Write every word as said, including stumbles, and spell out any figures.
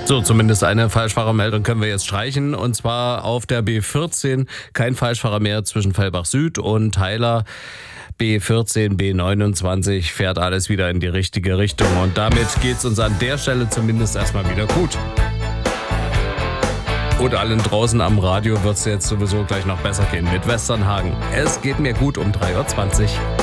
So, zumindest eine Falschfahrermeldung können wir jetzt streichen. Und zwar auf der B vierzehn kein Falschfahrer mehr zwischen Fellbach Süd und Theiler. B vierzehn, B neunundzwanzig fährt alles wieder in die richtige Richtung. Und damit geht's uns an der Stelle zumindest erstmal wieder gut. Und allen draußen am Radio wird's jetzt sowieso gleich noch besser gehen mit Westernhagen. Es geht mir gut um drei Uhr zwanzig.